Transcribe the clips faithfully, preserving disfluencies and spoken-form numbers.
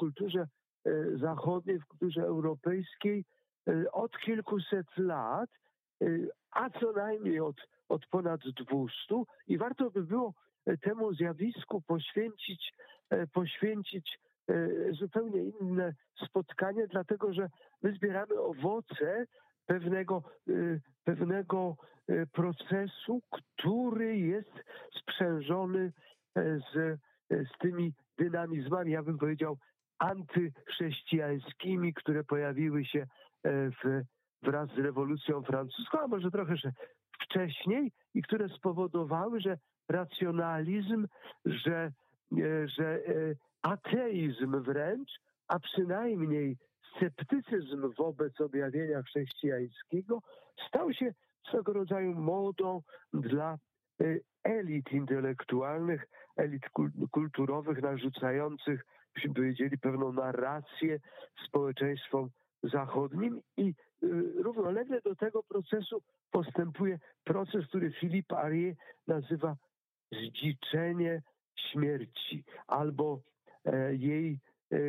kulturze zachodniej, w kulturze europejskiej od kilkuset lat, a co najmniej od, od ponad dwustu, i warto by było temu zjawisku poświęcić, poświęcić zupełnie inne spotkanie, dlatego że my zbieramy owoce pewnego, pewnego procesu, który jest sprzężony z, z tymi dynamizmami, ja bym powiedział, antychrześcijańskimi, które pojawiły się w, wraz z rewolucją francuską, a może trochę wcześniej, i które spowodowały, że racjonalizm, że, że ateizm wręcz, a przynajmniej sceptycyzm wobec objawienia chrześcijańskiego stał się swego rodzaju modą dla elit intelektualnych, elit kulturowych, narzucających, byśmy powiedzieli, pewną narrację społeczeństwom zachodnim, i równolegle do tego procesu postępuje proces, który Philippe Arié nazywa zdziczenie śmierci, albo jej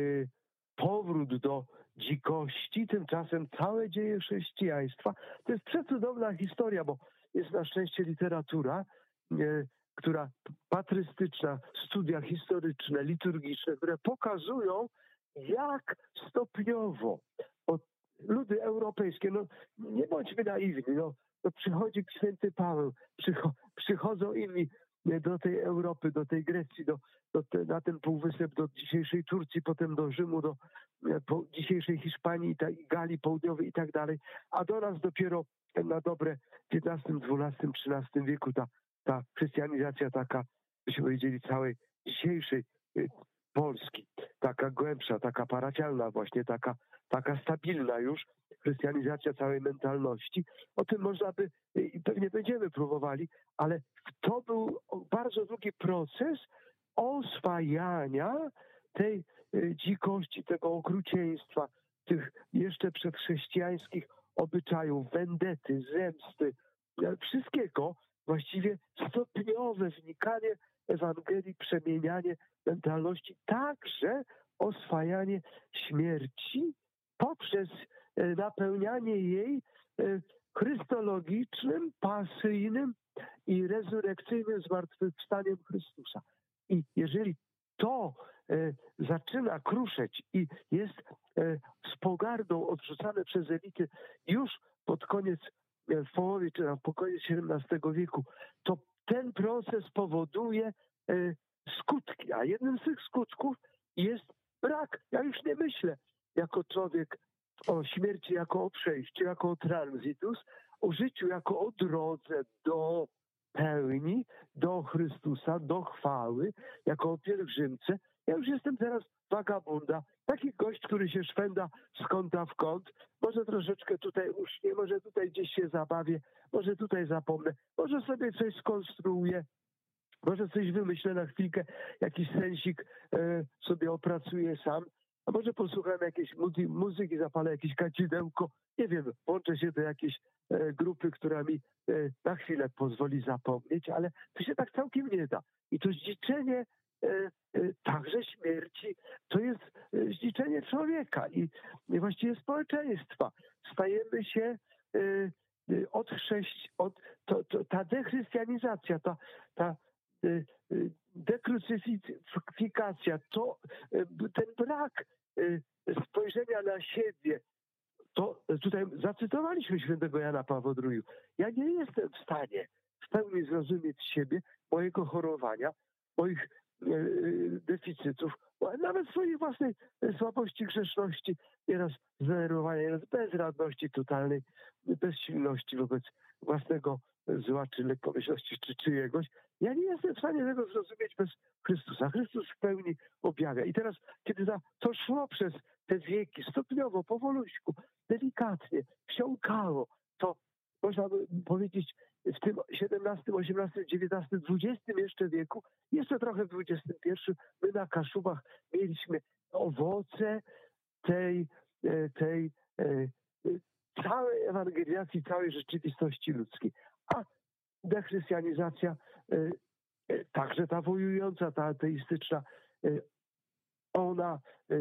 powrót do dzikości. Tymczasem całe dzieje chrześcijaństwa to jest przecudowna historia, bo jest na szczęście literatura, która patrystyczna, studia historyczne, liturgiczne, które pokazują, jak stopniowo od ludy europejskie, no nie bądźmy naiwni, no, no przychodzi święty Paweł, przycho, przychodzą inni do tej Europy, do tej Grecji, do, do te, na ten półwysep, do dzisiejszej Turcji, potem do Rzymu, do po, dzisiejszej Hiszpanii, i Galii Południowej i tak dalej, a do nas dopiero na dobre w piętnastym, dwunastym, trzynastym wieku ta, ta chrystianizacja taka, byśmy powiedzieli, całej dzisiejszej Polski, taka głębsza, taka parafialna właśnie, taka, taka stabilna już chrystianizacja całej mentalności. O tym można by, i pewnie będziemy próbowali, ale to był bardzo długi proces oswajania tej dzikości, tego okrucieństwa, tych jeszcze przedchrześcijańskich obyczajów, wendety, zemsty, wszystkiego, właściwie stopniowe wnikanie Ewangelii, przemienianie mentalności, także oswajanie śmierci poprzez napełnianie jej chrystologicznym, pasyjnym i rezurekcyjnym zmartwychwstaniem Chrystusa. I jeżeli to e, zaczyna kruszeć i jest e, z pogardą odrzucane przez elity już pod koniec, e, w połowie czy na po koniec siedemnastego wieku, to ten proces powoduje e, skutki, a jednym z tych skutków jest brak. Ja już nie myślę jako człowiek o śmierci jako o przejściu, jako o transitus, o życiu jako o drodze do pełni, do Chrystusa, do chwały, jako o pielgrzymce. Ja już jestem teraz wagabunda, taki gość, który się szwenda z kąta w kąt, może troszeczkę tutaj uśnie, może tutaj gdzieś się zabawię, może tutaj zapomnę, może sobie coś skonstruuję, może coś wymyślę na chwilkę, jakiś sensik e, sobie opracuję sam, a może posłucham jakiejś muzy- muzyki, zapalę jakieś kadzidełko, nie wiem, włączę się do jakiejś e, grupy, która mi e, na chwilę pozwoli zapomnieć, ale to się tak całkiem nie da. I to zdziczenie e, e, także śmierci, to jest e, zdziczenie człowieka i, i właściwie społeczeństwa. Stajemy się e, e, od chrześci- od, to, to, ta dechrystianizacja, ta, ta e, dekrucyfikacja, to ten brak spojrzenia na siebie, to tutaj zacytowaliśmy świętego Jana Pawła drugiego. Ja nie jestem w stanie w pełni zrozumieć siebie, mojego chorowania, moich deficytów, nawet swojej własnej słabości, grzeszności, nieraz zdenerwowania, nieraz bezradności totalnej, bezsilności wobec własnego zła, czy lekkomyślności, czy czyjegoś. Ja nie jestem w stanie tego zrozumieć bez Chrystusa. Chrystus w pełni objawia. I teraz, kiedy to, to szło przez te wieki, stopniowo, powoluśku, delikatnie, wsiąkało, to można by powiedzieć w tym siedemnastym, osiemnastym, dziewiętnastym, dwudziestym jeszcze wieku, jeszcze trochę w dwudziestym pierwszym, my na Kaszubach mieliśmy owoce tej, tej całej ewangelizacji, całej rzeczywistości ludzkiej. A dechrystianizacja, także ta wojująca, ta ateistyczna, ona